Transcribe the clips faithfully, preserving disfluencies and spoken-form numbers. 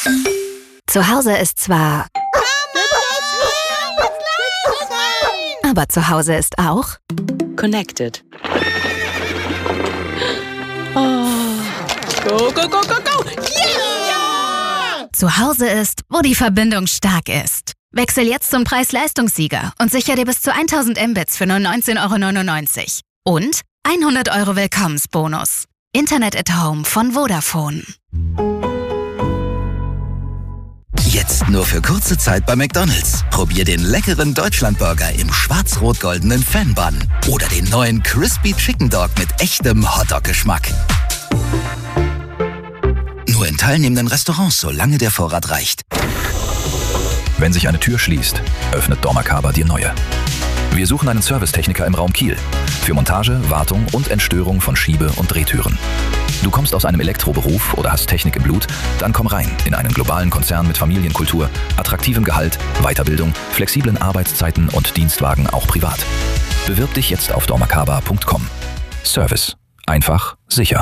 Zu Hause ist zwar... Aber zu Hause ist auch... Connected. Oh. Go, go, go, go, go! Yeah! Zu Hause ist, wo die Verbindung stark ist. Wechsel jetzt zum Preis-Leistungssieger und sicher dir bis zu tausend Mbits für nur neunzehn Euro neunundneunzig. Und hundert Euro Willkommensbonus. Internet at Home von Vodafone. Jetzt nur für kurze Zeit bei McDonald's. Probier den leckeren Deutschlandburger im schwarz-rot-goldenen Fan-Bun oder den neuen Crispy Chicken Dog mit echtem Hotdog-Geschmack. Nur in teilnehmenden Restaurants, solange der Vorrat reicht. Wenn sich eine Tür schließt, öffnet dormakaba die neue. Wir suchen einen Servicetechniker im Raum Kiel für Montage, Wartung und Entstörung von Schiebe- und Drehtüren. Du kommst aus einem Elektroberuf oder hast Technik im Blut? Dann komm rein in einen globalen Konzern mit Familienkultur, attraktivem Gehalt, Weiterbildung, flexiblen Arbeitszeiten und Dienstwagen auch privat. Bewirb dich jetzt auf dormakaba punkt com. Service. Einfach, sicher.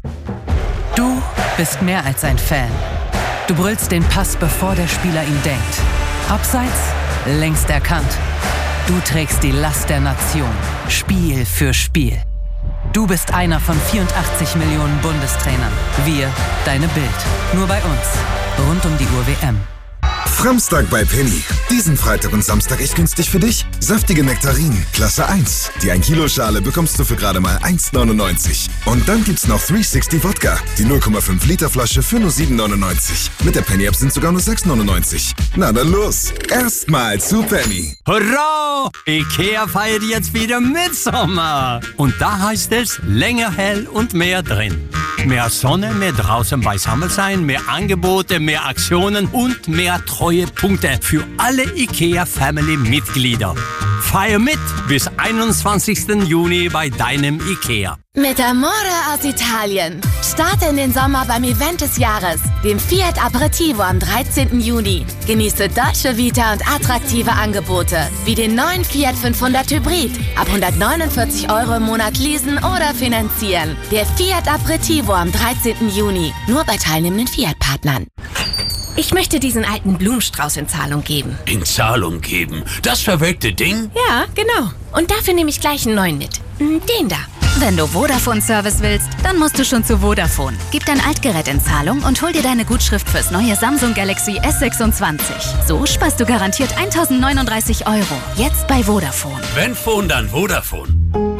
Du bist mehr als ein Fan. Du brüllst den Pass, bevor der Spieler ihn denkt. Abseits, längst erkannt. Du trägst die Last der Nation, Spiel für Spiel. Du bist einer von vierundachtzig Millionen Bundestrainern. Wir, deine Bild. Nur bei uns. Rund um die Uhr W M. Framstag bei Penny. Diesen Freitag und Samstag echt günstig für dich. Saftige Nektarinen, Klasse eins. Die ein Kilo Schale bekommst du für gerade mal eins neunundneunzig. Und dann gibt's noch dreihundertsechzig Wodka. Die null Komma fünf Liter Flasche für nur sieben neunundneunzig. Mit der Penny-App sind sogar nur sechs neunundneunzig. Na dann los. Erstmal zu Penny. Hurra! Ikea feiert jetzt wieder Mitsommer. Und da heißt es länger hell und mehr drin. Mehr Sonne, mehr draußen beisammen sein, mehr Angebote, mehr Aktionen und mehr treue Punkte für alle IKEA-Family-Mitglieder. Feier mit bis einundzwanzigsten Juni bei deinem IKEA. Mit Amore aus Italien. Starte in den Sommer beim Event des Jahres, dem Fiat Aperitivo am dreizehnten Juni. Genieße Dolce Vita und attraktive Angebote, wie den neuen Fiat fünfhundert Hybrid. Ab hundertneunundvierzig Euro im Monat leasen oder finanzieren. Der Fiat Aperitivo am dreizehnten Juni. Nur bei teilnehmenden Fiat-Partnern. Ich möchte diesen alten Blumenstrauß in Zahlung geben. In Zahlung geben? Das verwelkte Ding? Ja, genau. Und dafür nehme ich gleich einen neuen mit. Den da. Wenn du Vodafone-Service willst, dann musst du schon zu Vodafone. Gib dein Altgerät in Zahlung und hol dir deine Gutschrift fürs neue Samsung Galaxy S sechsundzwanzig. So sparst du garantiert tausendneununddreißig Euro. Jetzt bei Vodafone. Wenn Phone, dann Vodafone.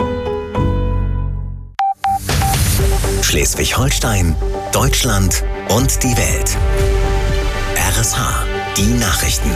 Schleswig-Holstein, Deutschland und die Welt. R S H, die Nachrichten.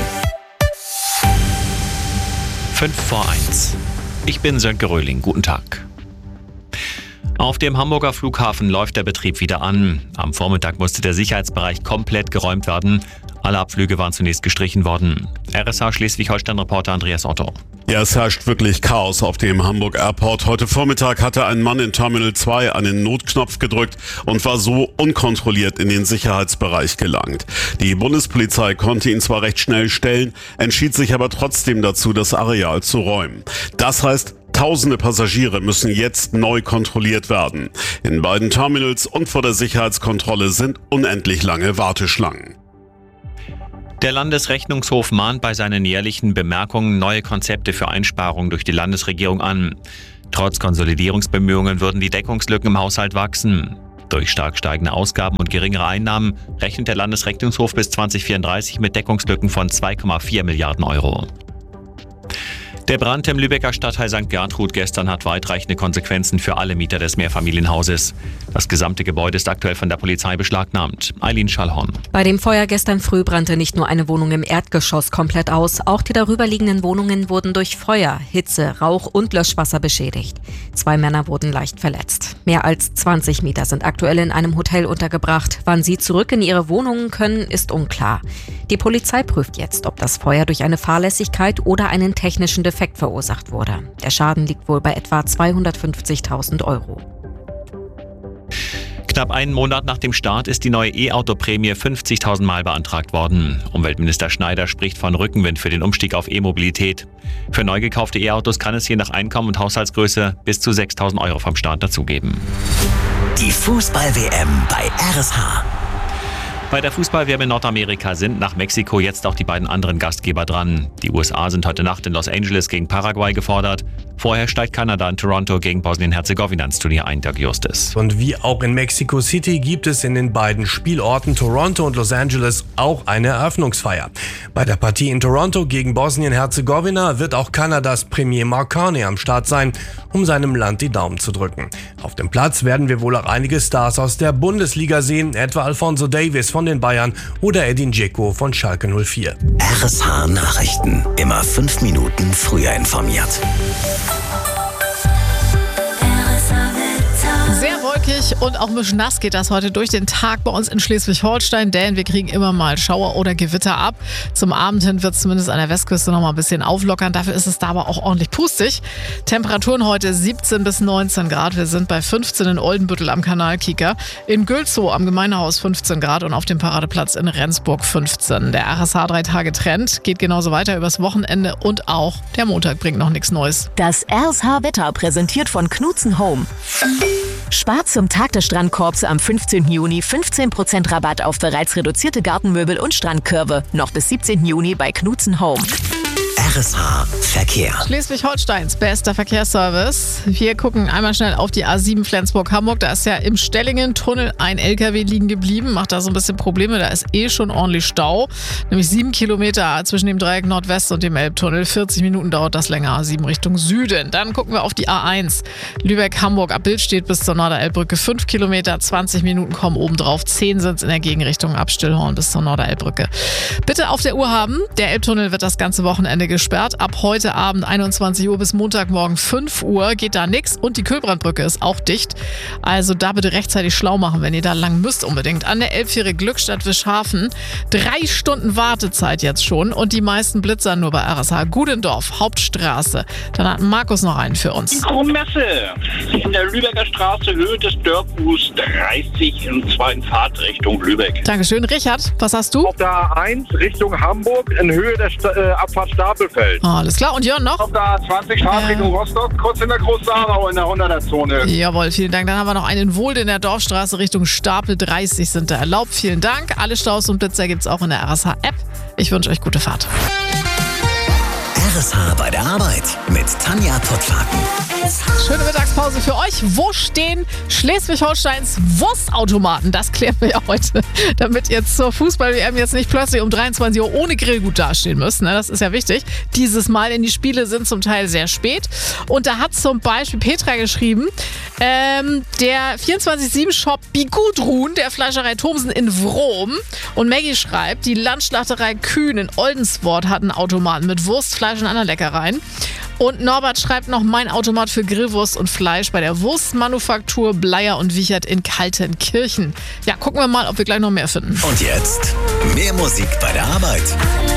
fünf vor eins. Ich bin Sönke Röhling. Guten Tag. Auf dem Hamburger Flughafen läuft der Betrieb wieder an. Am Vormittag musste der Sicherheitsbereich komplett geräumt werden. Alle Abflüge waren zunächst gestrichen worden. R S H Schleswig-Holstein-Reporter Andreas Otto. Ja, es herrscht wirklich Chaos auf dem Hamburg Airport. Heute Vormittag hatte ein Mann in Terminal zwei einen Notknopf gedrückt und war so unkontrolliert in den Sicherheitsbereich gelangt. Die Bundespolizei konnte ihn zwar recht schnell stellen, entschied sich aber trotzdem dazu, das Areal zu räumen. Das heißt, Tausende Passagiere müssen jetzt neu kontrolliert werden. In beiden Terminals und vor der Sicherheitskontrolle sind unendlich lange Warteschlangen. Der Landesrechnungshof mahnt bei seinen jährlichen Bemerkungen neue Konzepte für Einsparungen durch die Landesregierung an. Trotz Konsolidierungsbemühungen würden die Deckungslücken im Haushalt wachsen. Durch stark steigende Ausgaben und geringere Einnahmen rechnet der Landesrechnungshof bis zwanzig vierunddreißig mit Deckungslücken von zwei Komma vier Milliarden Euro. Der Brand im Lübecker Stadtteil Sankt Gertrud gestern hat weitreichende Konsequenzen für alle Mieter des Mehrfamilienhauses. Das gesamte Gebäude ist aktuell von der Polizei beschlagnahmt. Eileen Schallhorn. Bei dem Feuer gestern früh brannte nicht nur eine Wohnung im Erdgeschoss komplett aus, auch die darüberliegenden Wohnungen wurden durch Feuer, Hitze, Rauch und Löschwasser beschädigt. Zwei Männer wurden leicht verletzt. Mehr als zwanzig Mieter sind aktuell in einem Hotel untergebracht. Wann sie zurück in ihre Wohnungen können, ist unklar. Die Polizei prüft jetzt, ob das Feuer durch eine Fahrlässigkeit oder einen technischen Defekt verursacht wurde. Der Schaden liegt wohl bei etwa zweihundertfünfzigtausend Euro. Knapp einen Monat nach dem Start ist die neue E-Auto-Prämie fünfzigtausend Mal beantragt worden. Umweltminister Schneider spricht von Rückenwind für den Umstieg auf E-Mobilität. Für neu gekaufte E-Autos kann es je nach Einkommen und Haushaltsgröße bis zu sechstausend Euro vom Staat dazugeben. Die Fußball-W M bei R S H. Bei der Fußball-W M in Nordamerika sind nach Mexiko jetzt auch die beiden anderen Gastgeber dran. Die U S A sind heute Nacht in Los Angeles gegen Paraguay gefordert. Vorher steigt Kanada in Toronto gegen Bosnien-Herzegowina ins Turnier ein, Dirk Justis. Und wie auch in Mexico City gibt es in den beiden Spielorten Toronto und Los Angeles auch eine Eröffnungsfeier. Bei der Partie in Toronto gegen Bosnien-Herzegowina wird auch Kanadas Premier Mark Carney am Start sein, um seinem Land die Daumen zu drücken. Auf dem Platz werden wir wohl auch einige Stars aus der Bundesliga sehen, etwa Alphonso Davies von den Bayern oder Edin Dzeko von Schalke null vier. R S H Nachrichten. Immer fünf Minuten früher informiert. Sehr wolkig und auch ein bisschen nass geht das heute durch den Tag bei uns in Schleswig-Holstein, denn wir kriegen immer mal Schauer oder Gewitter ab. Zum Abend hin wird es zumindest an der Westküste noch mal ein bisschen auflockern. Dafür ist es da aber auch ordentlich pustig. Temperaturen heute siebzehn bis neunzehn Grad. Wir sind bei fünfzehn in Oldenbüttel am Kanalkieker. In Gülzow am Gemeindehaus fünfzehn Grad und auf dem Paradeplatz in Rendsburg fünfzehn. Der R S H drei Tage Trend geht genauso weiter übers Wochenende und auch der Montag bringt noch nichts Neues. Das R S H-Wetter präsentiert von Knutzen Home. Spart zum Tag des Strandkorbs am fünfzehnten Juni fünfzehn Prozent Rabatt auf bereits reduzierte Gartenmöbel und Strandkörbe. Noch bis siebzehnten Juni bei Knutzen Home. R S H Verkehr. Schleswig-Holsteins bester Verkehrsservice. Wir gucken einmal schnell auf die A sieben Flensburg-Hamburg. Da ist ja im Stellingen-Tunnel ein L K W liegen geblieben. Macht da so ein bisschen Probleme. Da ist eh schon ordentlich Stau. Nämlich sieben Kilometer zwischen dem Dreieck Nordwest und dem Elbtunnel. vierzig Minuten dauert das länger. A sieben Richtung Süden. Dann gucken wir auf die A eins. Lübeck-Hamburg. Ab Bildstedt bis zur Norderelbbrücke. fünf Kilometer, zwanzig Minuten kommen obendrauf. zehn sind es in der Gegenrichtung ab Stillhorn bis zur Norderelbbrücke. Bitte auf der Uhr haben. Der Elbtunnel wird das ganze Wochenende gesperrt. Ab heute Abend einundzwanzig Uhr bis Montagmorgen fünf Uhr geht da nichts und die Kühlbrandbrücke ist auch dicht. Also da bitte rechtzeitig schlau machen, wenn ihr da lang müsst unbedingt. An der Elbfähre Glückstadt-Wischhafen. Drei Stunden Wartezeit jetzt schon und die meisten Blitzer nur bei R S H. Gudendorf, Hauptstraße. Dann hat Markus noch einen für uns. Messe in der Lübecker Straße, Höhe des Dörrfuß dreißig in zweiten Fahrtrichtung Lübeck. Dankeschön. Richard, was hast du? Auf der A eins Richtung Hamburg in Höhe der St- äh, Abfahrt Stapelfeld. Ah, alles klar. Und Jörn noch? Auf der A zwanzig Fahrtrichtung äh. Rostock, kurz in der Großsarau in der hunderter-Zone. Jawohl, vielen Dank. Dann haben wir noch einen Wohl in der Dorfstraße Richtung Stapel. dreißig sind da erlaubt. Vielen Dank. Alle Staus und Blitzer gibt es auch in der R S H-App. Ich wünsche euch gute Fahrt. R S H bei der Arbeit mit Tanja Pottlaken. Schöne Mittagspause für euch. Wo stehen Schleswig-Holsteins Wurstautomaten? Das klären wir ja heute, damit ihr zur Fußball-W M jetzt nicht plötzlich um dreiundzwanzig Uhr ohne Grillgut dastehen müsst. Ne? Das ist ja wichtig. Dieses Mal in die Spiele sind zum Teil sehr spät. Und da hat zum Beispiel Petra geschrieben, ähm, der vierundzwanzig sieben Shop Bigudrun der Fleischerei Thomsen in Wrom. Und Maggie schreibt, die Landschlachterei Kühn in Oldenswort hat einen Automaten mit Wurst, Fleisch und anderen Leckereien. Und Norbert schreibt noch, mein Automat für Grillwurst und Fleisch bei der Wurstmanufaktur Bleier und Wichert in Kaltenkirchen. Ja, gucken wir mal, ob wir gleich noch mehr finden. Und jetzt mehr Musik bei der Arbeit.